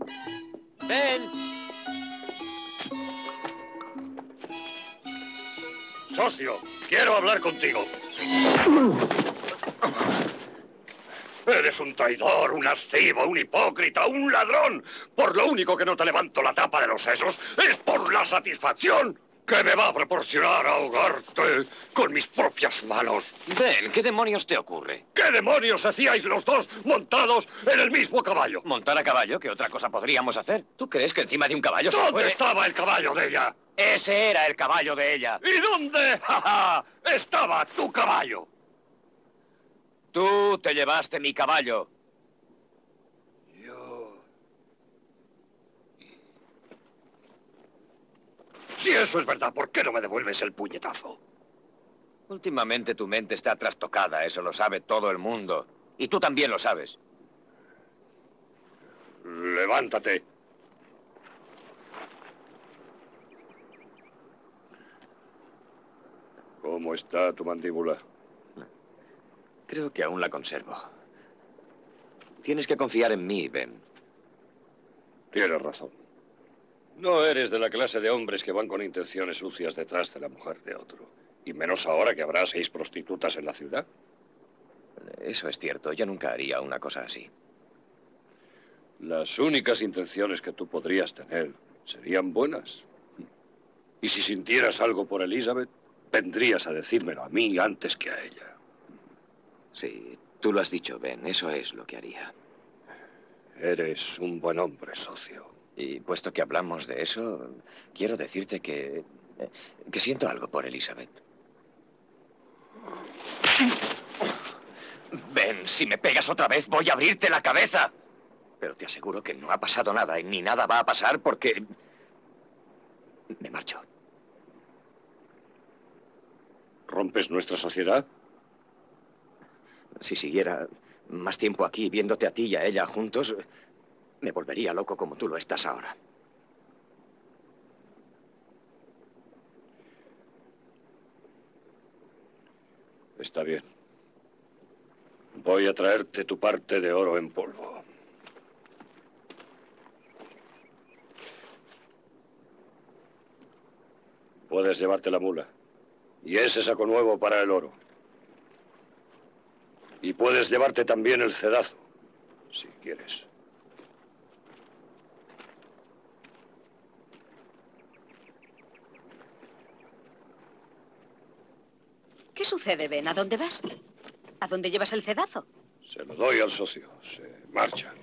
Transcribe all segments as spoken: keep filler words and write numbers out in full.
¡Ven! Socio, quiero hablar contigo. Eres un traidor, un lascivo, un hipócrita, un ladrón. Por lo único que no te levanto la tapa de los sesos es por la satisfacción que me va a proporcionar ahogarte con mis propias manos. Ven, ¿qué demonios te ocurre? ¿Qué demonios hacíais los dos montados en el mismo caballo? ¿Montar a caballo? ¿Qué otra cosa podríamos hacer? ¿Tú crees que encima de un caballo se ¿Dónde puede...? estaba el caballo de ella? Ese era el caballo de ella. ¿Y dónde, jaja, estaba tu caballo? Tú te llevaste mi caballo. Yo... Si eso es verdad, ¿por qué no me devuelves el puñetazo? Últimamente tu mente está trastocada, eso lo sabe todo el mundo. Y tú también lo sabes. Levántate. ¿Cómo está tu mandíbula? Creo que aún la conservo. Tienes que confiar en mí, Ben. Tienes razón. No eres de la clase de hombres que van con intenciones sucias detrás de la mujer de otro. Y menos ahora que habrá seis prostitutas en la ciudad. Eso es cierto. Yo nunca haría una cosa así. Las únicas intenciones que tú podrías tener serían buenas. Y si sintieras algo por Elizabeth, vendrías a decírmelo a mí antes que a ella. Sí, tú lo has dicho, Ben. Eso es lo que haría. Eres un buen hombre, socio. Y puesto que hablamos de eso, quiero decirte que... que siento algo por Elizabeth. Ben, si me pegas otra vez, voy a abrirte la cabeza. Pero te aseguro que no ha pasado nada y ni nada va a pasar porque... me marcho. ¿Rompes nuestra sociedad? Si siguiera más tiempo aquí viéndote a ti y a ella juntos, me volvería loco como tú lo estás ahora. Está bien. Voy a traerte tu parte de oro en polvo. Puedes llevarte la mula. Y ese saco nuevo para el oro. Y puedes llevarte también el cedazo, si quieres. ¿Qué sucede, Ben? ¿A dónde vas? ¿A dónde llevas el cedazo? Se lo doy al socio. Se marcha.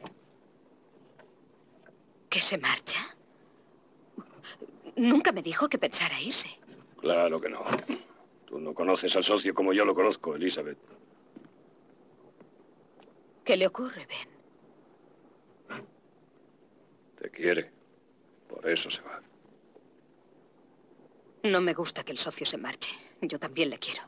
¿Que se marcha? Nunca me dijo que pensara irse. Claro que no. Tú no conoces al socio como yo lo conozco, Elizabeth. ¿Qué le ocurre, Ben? Te quiere. Por eso se va. No me gusta que el socio se marche. Yo también le quiero.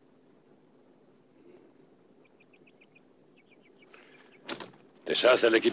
Deshace el equipo.